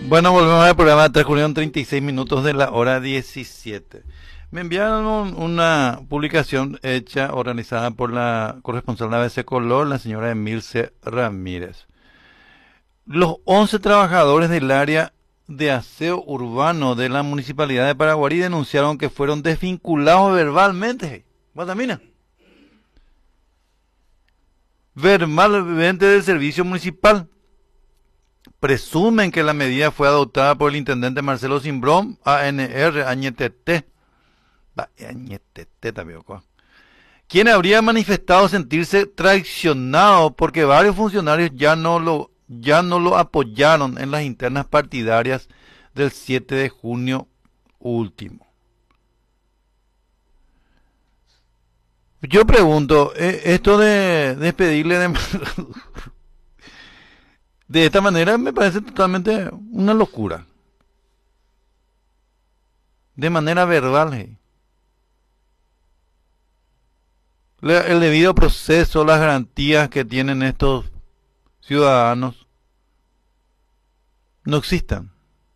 Bueno, volvemos al programa. Transcurrieron 36 minutos de la hora 17. Me enviaron una publicación hecha, organizada por la corresponsal de ABC Color, la señora Emilce Ramírez. Los 11 trabajadores del área de aseo urbano de la municipalidad de Paraguarí denunciaron que fueron desvinculados verbalmente. Guatamina. Verbalmente del servicio municipal. Presumen que la medida fue adoptada por el intendente Marcelo Simbrón, ANR, Añetete, también, quien habría manifestado sentirse traicionado porque varios funcionarios ya no lo apoyaron en las internas partidarias del 7 de junio último. Yo pregunto, esto de despedirle de esta manera me parece totalmente una locura. De manera verbal. El debido proceso, las garantías que tienen estos ciudadanos no existen.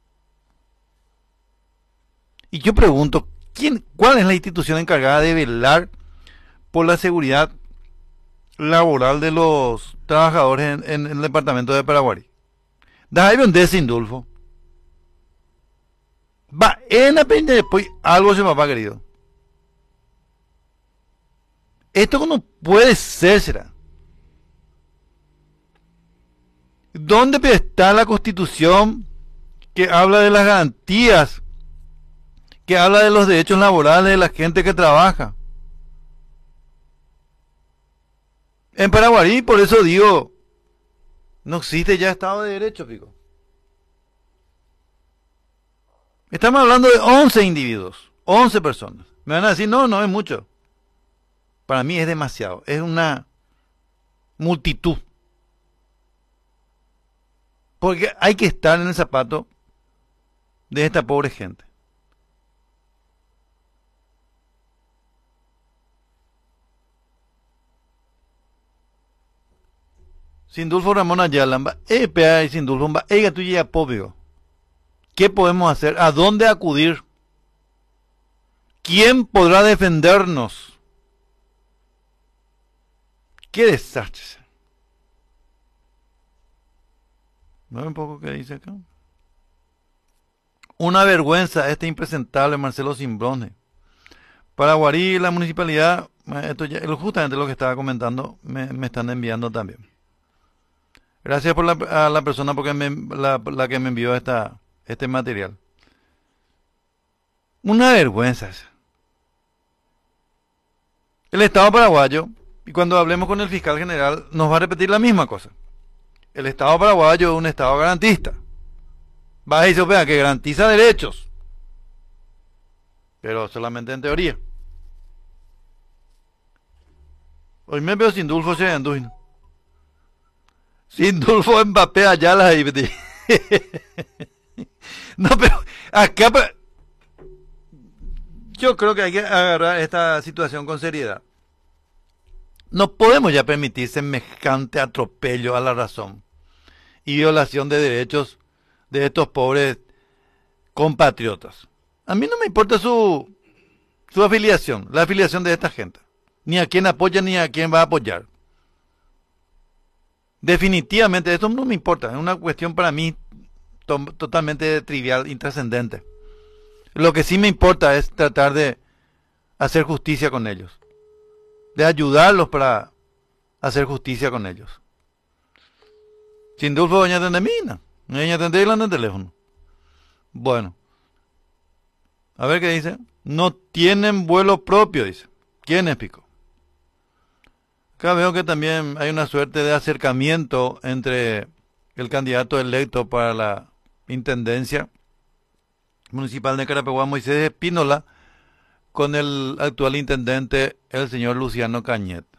Y yo pregunto, ¿cuál es la institución encargada de velar por la seguridad laboral de los trabajadores en el departamento de Paraguarí? Dai de Sindulfo. Va, en la peña después algo se me ha querido. Esto no puede ser, será. ¿Dónde está la Constitución que habla de las garantías, que habla de los derechos laborales de la gente que trabaja? En Paraguarí, por eso digo, no existe ya Estado de Derecho, pico. Estamos hablando de 11 individuos, 11 personas. Me van a decir, no es mucho. Para mí es demasiado, es una multitud. Porque hay que estar en el zapato de esta pobre gente. Sindulfo Ramón Ayala, y Sindulfo, tuya pobio. ¿Qué podemos hacer? ¿A dónde acudir? ¿Quién podrá defendernos? ¡Qué desastre! ¿No un poco qué dice acá? Una vergüenza este impresentable Marcelo Simbrone. Paraguarí, la municipalidad, esto ya, justamente lo que estaba comentando, me están enviando también. Gracias por a la persona porque la que me envió este material. Una vergüenza esa. El Estado paraguayo, y cuando hablemos con el fiscal general, nos va a repetir la misma cosa. El Estado paraguayo es un Estado garantista. Va a decir, vea, que garantiza derechos. Pero solamente en teoría. Hoy me veo Sindulfo Seyanduin. Sindulfo Mbappé Ayala ahí. No, pero acá yo creo que hay que agarrar esta situación con seriedad. No podemos ya permitir semejante atropello a la razón y violación de derechos de estos pobres compatriotas. A mí no me importa su afiliación, la afiliación de esta gente. Ni a quién apoya ni a quién va a apoyar. Definitivamente, esto no me importa. Es una cuestión para mí totalmente trivial, intrascendente. Lo que sí me importa es tratar de hacer justicia con ellos. De ayudarlos para hacer justicia con ellos. Sindulfo doña Tendemina. Doña Tendemina en el teléfono. Bueno. A ver qué dice. No tienen vuelo propio, dice. ¿Quién es, pico? Acá veo que también hay una suerte de acercamiento entre el candidato electo para la intendencia municipal de Carapeguá, Moisés Espínola, con el actual intendente, el señor Luciano Cañet.